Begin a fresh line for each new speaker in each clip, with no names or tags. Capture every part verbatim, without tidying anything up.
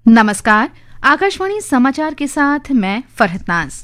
नमस्कार। आकाशवाणी समाचार के साथ मैं फरहत नाज।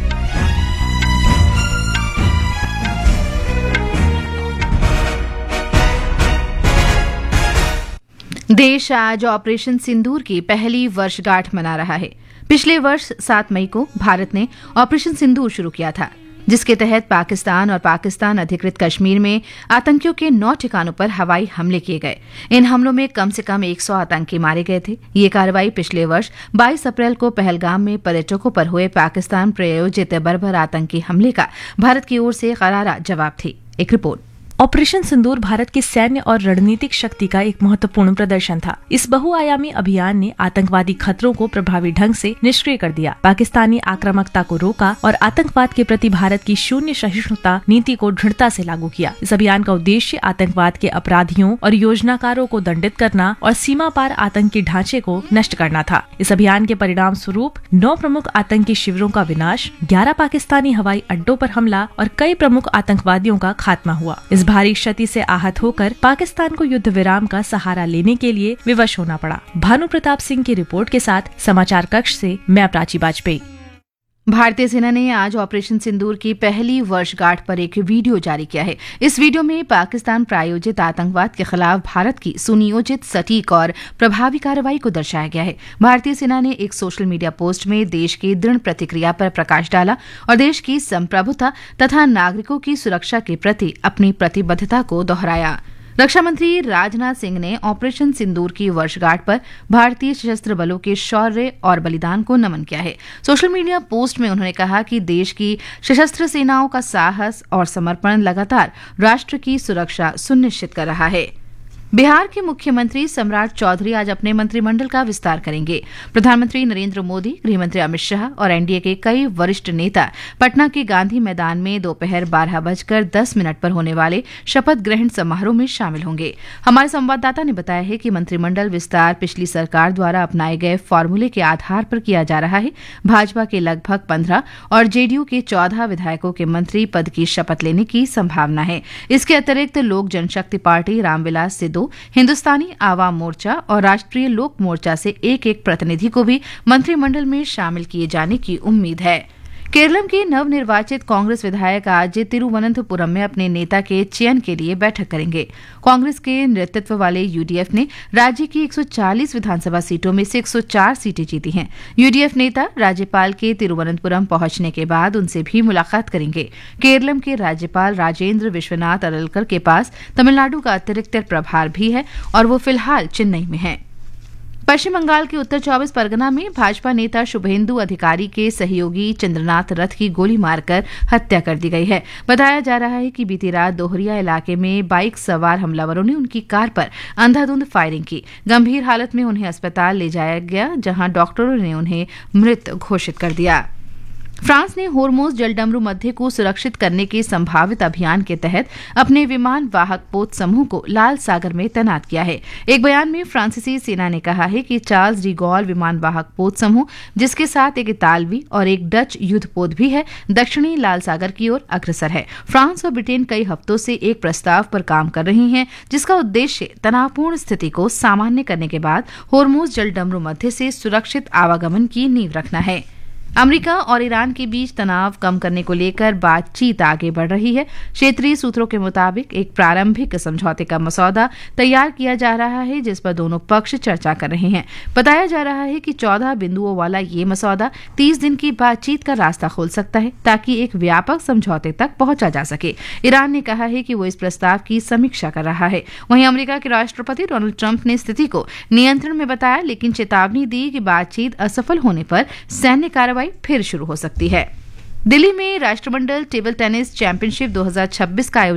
देश आज ऑपरेशन सिंदूर की पहली वर्षगांठ मना रहा है। पिछले वर्ष सात मई को भारत ने ऑपरेशन सिंदूर शुरू किया था, जिसके तहत पाकिस्तान और पाकिस्तान अधिकृत कश्मीर में आतंकियों के नौ ठिकानों पर हवाई हमले किए गए। इन हमलों में कम से कम सौ आतंकी मारे गए थे। ये कार्रवाई पिछले वर्ष बाईस अप्रैल को पहलगाम में पर्यटकों पर हुए पाकिस्तान प्रायोजित बर्बर आतंकी हमले का भारत की ओर से करारा जवाब थी। एक रिपोर्ट।
ऑपरेशन सिंदूर भारत की सैन्य और रणनीतिक शक्ति का एक महत्वपूर्ण प्रदर्शन था। इस बहुआयामी अभियान ने आतंकवादी खतरों को प्रभावी ढंग से निष्क्रिय कर दिया, पाकिस्तानी आक्रामकता को रोका और आतंकवाद के प्रति भारत की शून्य सहिष्णुता नीति को दृढ़ता से लागू किया। इस अभियान का उद्देश्य आतंकवाद के अपराधियों और योजनाकारों को दंडित करना और सीमा पार आतंकी ढांचे को नष्ट करना था। इस अभियान के परिणाम स्वरूप नौ प्रमुख आतंकी शिविरों का विनाश, ग्यारह पाकिस्तानी हवाई अड्डों पर हमला और कई प्रमुख आतंकवादियों का खात्मा हुआ। इस भारी क्षति से आहत होकर पाकिस्तान को युद्ध विराम का सहारा लेने के लिए विवश होना पड़ा। भानु प्रताप सिंह की रिपोर्ट के साथ समाचार कक्ष से मैं प्राची बाजपेयी।
भारतीय सेना ने आज ऑपरेशन सिंदूर की पहली वर्षगांठ पर एक वीडियो जारी किया है। इस वीडियो में पाकिस्तान प्रायोजित आतंकवाद के खिलाफ भारत की सुनियोजित, सटीक और प्रभावी कार्रवाई को दर्शाया गया है। भारतीय सेना ने एक सोशल मीडिया पोस्ट में देश की दृढ़ प्रतिक्रिया पर प्रकाश डाला और देश की संप्रभुता तथा नागरिकों की सुरक्षा के प्रति अपनी प्रतिबद्धता को दोहराया। रक्षा मंत्री राजनाथ सिंह ने ऑपरेशन सिंदूर की वर्षगांठ पर भारतीय सशस्त्र बलों के शौर्य और बलिदान को नमन किया है। सोशल मीडिया पोस्ट में उन्होंने कहा कि देश की सशस्त्र सेनाओं का साहस और समर्पण लगातार राष्ट्र की सुरक्षा सुनिश्चित कर रहा है। बिहार के मुख्यमंत्री सम्राट चौधरी आज अपने मंत्रिमंडल का विस्तार करेंगे। प्रधानमंत्री नरेंद्र मोदी, गृहमंत्री अमित शाह और एनडीए के कई वरिष्ठ नेता पटना के गांधी मैदान में दोपहर बारह बजकर दस मिनट पर होने वाले शपथ ग्रहण समारोह में शामिल होंगे। हमारे संवाददाता ने बताया है कि मंत्रिमंडल विस्तार पिछली सरकार द्वारा अपनाए गए फॉर्मूले के आधार पर किया जा रहा है। भाजपा के लगभग पंद्रह और जेडीयू के चौदह विधायकों के मंत्री पद की शपथ लेने की संभावना है। इसके अतिरिक्त लोक जनशक्ति पार्टी, रामविलास सिद्धू, हिंदुस्तानी आवाम मोर्चा और राष्ट्रीय लोक मोर्चा से एक एक प्रतिनिधि को भी मंत्रिमंडल में शामिल किए जाने की उम्मीद है। केरलम के नवनिर्वाचित कांग्रेस विधायक आज तिरुवनंतपुरम में अपने नेता के चयन के लिए बैठक करेंगे। कांग्रेस के नेतृत्व वाले यूडीएफ ने राज्य की एक सौ चालीस विधानसभा सीटों में से एक सौ चार सीटें जीती हैं। यूडीएफ नेता राज्यपाल के तिरुवनंतपुरम पहुंचने के बाद उनसे भी मुलाकात करेंगे। केरलम के राज्यपाल राजेंद्र विश्वनाथ अरलकर के पास तमिलनाडु का अतिरिक्त प्रभार भी है और वो फिलहाल चेन्नई में है। पश्चिम बंगाल के उत्तर चौबीस परगना में भाजपा नेता शुभेंदु अधिकारी के सहयोगी चंद्रनाथ रथ की गोली मारकर हत्या कर दी गई है। बताया जा रहा है कि बीती रात दोहरिया इलाके में बाइक सवार हमलावरों ने उनकी कार पर अंधाधुंध फायरिंग की। गंभीर हालत में उन्हें अस्पताल ले जाया गया, जहां डॉक्टरों ने उन्हें मृत घोषित कर दिया। फ्रांस ने होर्मुज जलडमरू मध्य को सुरक्षित करने के संभावित अभियान के तहत अपने विमान वाहक पोत समूह को लाल सागर में तैनात किया है। एक बयान में फ्रांसीसी सेना ने कहा है कि चार्ल्स डी गॉल विमान वाहक पोत समूह, जिसके साथ एक इतालवी और एक डच युद्धपोत भी है, दक्षिणी लाल सागर की ओर अग्रसर है। फ्रांस और ब्रिटेन कई हफ्तों से एक प्रस्ताव पर काम कर रही हैं, जिसका उद्देश्य तनावपूर्ण स्थिति को सामान्य करने के बाद होर्मुज जलडमरू मध्य से सुरक्षित आवागमन की नींव रखना है। अमेरिका और ईरान के बीच तनाव कम करने को लेकर बातचीत आगे बढ़ रही है। क्षेत्रीय सूत्रों के मुताबिक एक प्रारंभिक समझौते का मसौदा तैयार किया जा रहा है, जिस पर दोनों पक्ष चर्चा कर रहे हैं। बताया जा रहा है कि चौदह बिंदुओं वाला ये मसौदा तीस दिन की बातचीत का रास्ता खोल सकता है, ताकि एक व्यापक समझौते तक पहुंचा जा सके। ईरान ने कहा है कि वो इस प्रस्ताव की समीक्षा कर रहा है। वहीं अमेरिका के राष्ट्रपति डोनाल्ड ट्रंप ने स्थिति को नियंत्रण में बताया, लेकिन चेतावनी दी कि बातचीत असफल होने पर सैन्य कार्रवाई फिर शुरू हो सकती है। दिल्ली में राष्ट्रमंडल टेबल टेनिस चैंपियनशिप दो हज़ार छब्बीस का आयोजन